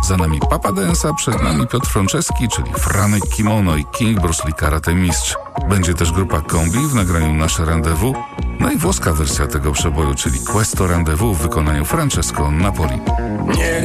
Za nami Papa Dance, a przed nami Piotr Franceski, czyli Franek Kimono i King Bruce Lee Karate Mistrz. Będzie też grupa Kombi w nagraniu Nasze Rendezvous, no i włoska wersja tego przeboju, czyli Questo Rendezvous w wykonaniu Francesco Napoli.